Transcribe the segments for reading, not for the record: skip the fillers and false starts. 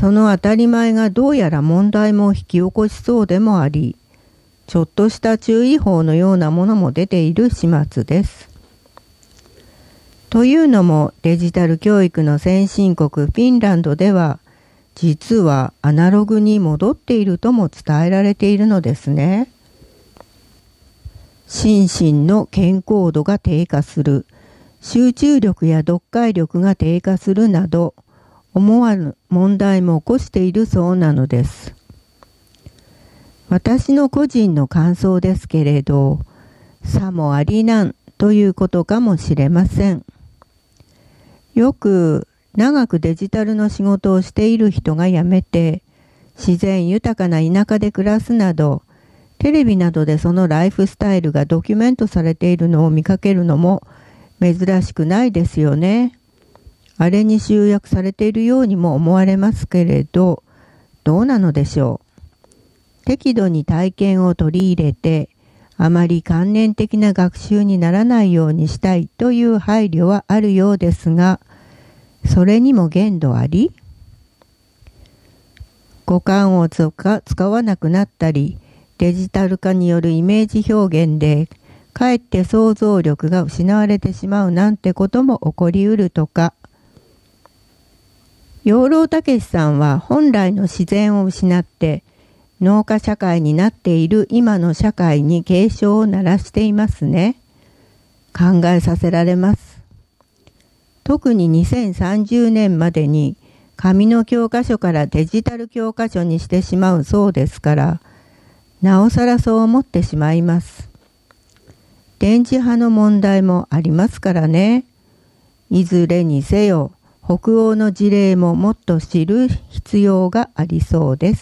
その当たり前がどうやら問題も引き起こしそうでもあり、ちょっとした注意報のようなものも出ている始末です。というのも、デジタル教育の先進国フィンランドでは、実はアナログに戻っているとも伝えられているのですね。心身の健康度が低下する、集中力や読解力が低下するなど、思わぬ問題も起こしているそうなのです。私の個人の感想ですけれど、さもありなんということかもしれません。よく長くデジタルの仕事をしている人が辞めて、自然豊かな田舎で暮らすなど、テレビなどでそのライフスタイルがドキュメントされているのを見かけるのも珍しくないですよね。あれに集約されているようにも思われますけれど、どうなのでしょう。適度に体験を取り入れて、あまり観念的な学習にならないようにしたいという配慮はあるようですが、それにも限度あり？五感を使わなくなったり、デジタル化によるイメージ表現で、かえって想像力が失われてしまうなんてことも起こりうるとか。養老孟司さんは本来の自然を失って、農家社会になっている今の社会に警鐘を鳴らしていますね。考えさせられます。特に2030年までに紙の教科書からデジタル教科書にしてしまうそうですから、なおさらそう思ってしまいます。電磁波の問題もありますからね。いずれにせよ、北欧の事例ももっと知る必要がありそうです。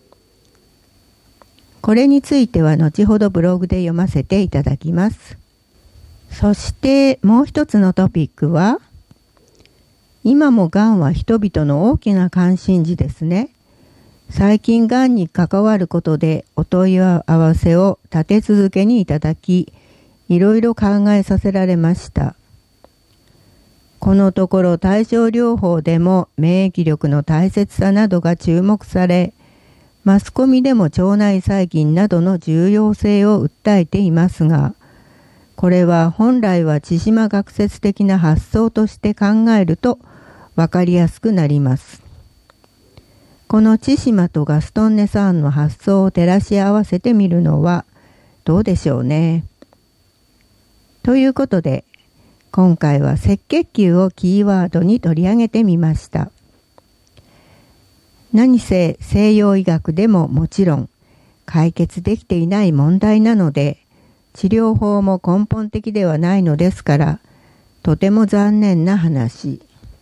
これについては後ほどブログで読ませていただきます。そしてもう一つのトピックは、今もがんは人々の大きな関心事ですね。最近がんに関わることでお問い合わせを立て続けにいただき、いろいろ考えさせられました。このところ対症療法でも免疫力の大切さなどが注目され、マスコミでも腸内細菌などの重要性を訴えていますが、これは本来は千島学説的な発想として考えると分かりやすくなります。この千島とガストンネさんの発想を照らし合わせてみるのはどうでしょうね。ということで、今回は赤血球をキーワードに取り上げてみました。何せ西洋医学でももちろん解決できていない問題なので、治療法も根本的ではないのですから、とても残念な話。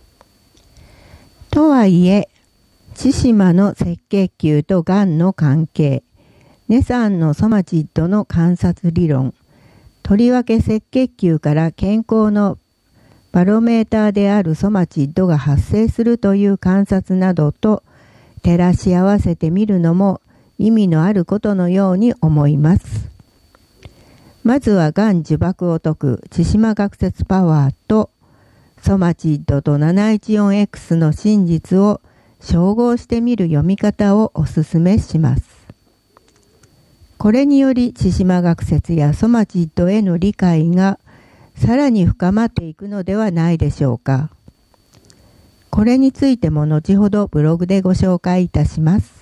とはいえ、千島の赤血球とがんの関係、ネさんのソマチッドの観察理論、とりわけ赤血球から健康のバロメーターであるソマチッドが発生するという観察などと照らし合わせてみるのも意味のあることのように思います。まずはがん呪縛を解く千島学説パワーとソマチッドと 714X の真実を照合してみる読み方をお勧めします。これにより千島学説やソマチッドへの理解がさらに深まっていくのではないでしょうか。これについても後ほどブログでご紹介いたします。